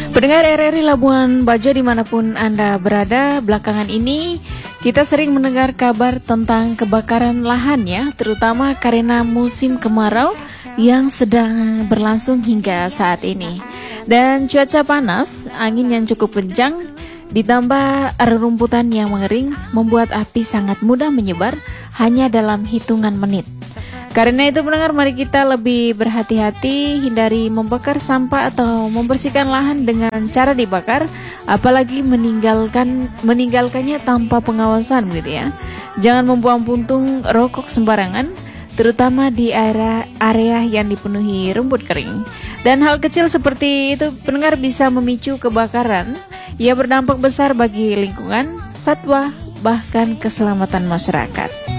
Pendengar RRI Labuan Bajo dimanapun Anda berada, belakangan ini kita sering mendengar kabar tentang kebakaran lahan ya, terutama karena musim kemarau yang sedang berlangsung hingga saat ini. Dan cuaca panas, angin yang cukup kencang, ditambah rerumputan yang mengering membuat api sangat mudah menyebar hanya dalam hitungan menit. Karena itu pendengar, mari kita lebih berhati-hati, hindari membakar sampah atau membersihkan lahan dengan cara dibakar, apalagi meninggalkannya tanpa pengawasan begitu ya. Jangan membuang puntung rokok sembarangan, terutama di area yang dipenuhi rumput kering. Dan hal kecil seperti itu pendengar bisa memicu kebakaran. Ia berdampak besar bagi lingkungan, satwa, bahkan keselamatan masyarakat.